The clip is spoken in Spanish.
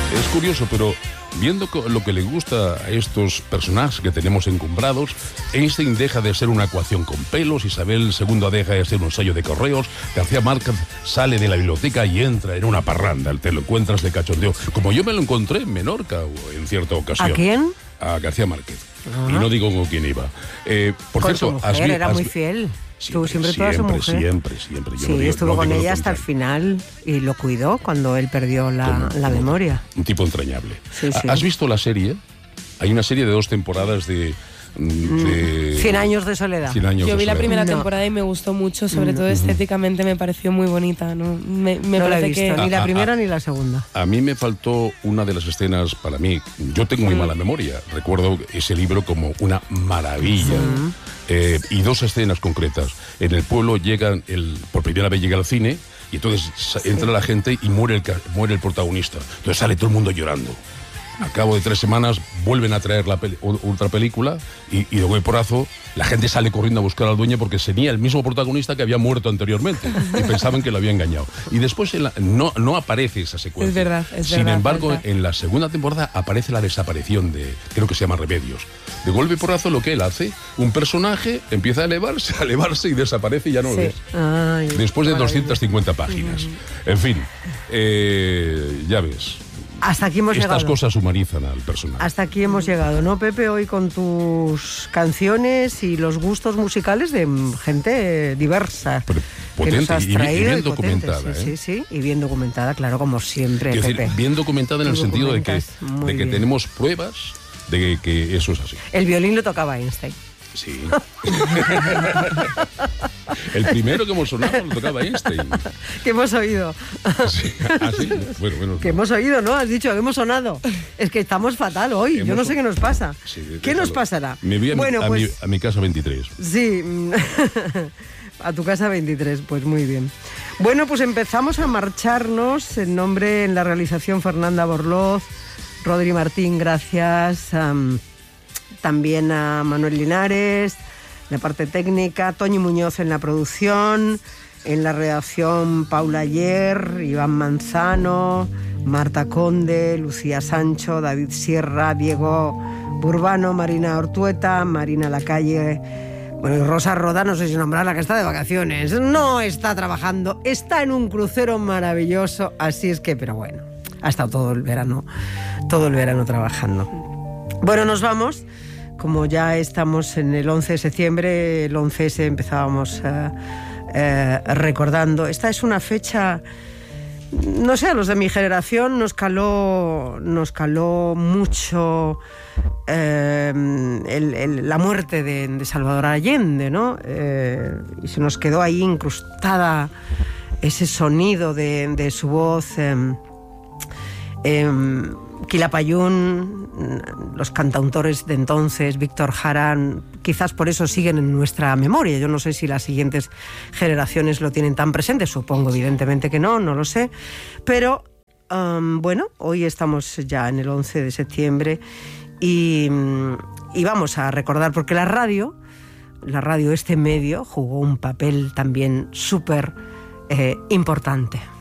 Es curioso, pero viendo lo que le gusta a estos personajes que tenemos encumbrados, Einstein deja de ser una ecuación con pelos, Isabel II deja de ser un sello de correos, García Márquez sale de la biblioteca y entra en una parranda, te lo encuentras de cachondeo, como yo me lo encontré en Menorca en cierta ocasión. ¿A quién? A García Márquez. Y no digo con quién iba. Por con cierto, su mujer, era muy fiel. Estuvo siempre toda su mujer. Siempre. Sí, estuvo con ella hasta el final y lo cuidó cuando él perdió la memoria. Un tipo entrañable. Sí. ¿Has visto la serie? Hay una serie de 2 temporadas de 100 años de soledad. Yo vi la primera temporada y me gustó mucho, sobre todo estéticamente me pareció muy bonita, ¿no? Me no parece la he visto, ni la primera ni la segunda. A mí me faltó una de las escenas para mí. Yo tengo muy mala memoria. Recuerdo ese libro como una maravilla. Y 2 escenas concretas. En el pueblo por primera vez llega al cine y entonces entra la gente y muere el protagonista. Entonces sale todo el mundo llorando. Al cabo de 3 semanas vuelven a traer otra película y de buen porrazo la gente sale corriendo a buscar al dueño porque sería el mismo protagonista que había muerto anteriormente y pensaban que lo había engañado. Y después no aparece esa secuencia. Es verdad. Sin embargo, en la segunda temporada aparece la desaparición creo que se llama Remedios. De golpe y porrazo lo que él hace, un personaje empieza a elevarse y desaparece y ya no lo ves. Ay, después de 250 páginas. En fin, ya ves. Hasta aquí hemos llegado. Estas cosas humanizan al personaje. Hasta aquí hemos llegado, ¿no, Pepe? Hoy con tus canciones y los gustos musicales de gente diversa. Potente que nos has traído y bien documentada. Sí, y bien documentada, claro, como siempre, Quiero Pepe. decir, bien documentada en el sentido de que bien. tenemos pruebas de que eso es así. El violín lo tocaba Einstein. Sí. El primero que hemos sonado lo tocaba Einstein. Que hemos oído. Sí. ¿Ah, sí? Bueno. Que hemos oído, ¿no? Has dicho que hemos sonado. Es que estamos fatal hoy. Yo no sé qué nos pasa. Sí, ¿Qué nos pasará? Me voy a mi casa 23. Sí. A tu casa 23, pues muy bien. Bueno, pues empezamos a marcharnos. En la realización Fernanda Borloz, Rodri Martín, gracias. También a Manuel Linares, en la parte técnica, Toñi Muñoz en la producción, en la redacción Paula Ayer, Iván Manzano, Marta Conde, Lucía Sancho, David Sierra, Diego Burbano, Marina Ortueta, Marina Lacalle, y Rosa Roda, no sé si nombrarla, que está de vacaciones, no está trabajando, está en un crucero maravilloso, así es que, pero bueno, ha estado todo el verano trabajando. Bueno, nos vamos. Como ya estamos en el 11 de septiembre, el 11S empezábamos recordando. Esta es una fecha, no sé, a los de mi generación nos caló mucho la muerte de Salvador Allende, ¿no? Y se nos quedó ahí incrustada ese sonido de su voz. Quilapayún, los cantautores de entonces, Víctor Jara, quizás por eso siguen en nuestra memoria. Yo no sé si las siguientes generaciones lo tienen tan presente, supongo evidentemente que no lo sé, pero hoy estamos ya en el 11 de septiembre y vamos a recordar, porque la radio, este medio, jugó un papel también súper importante.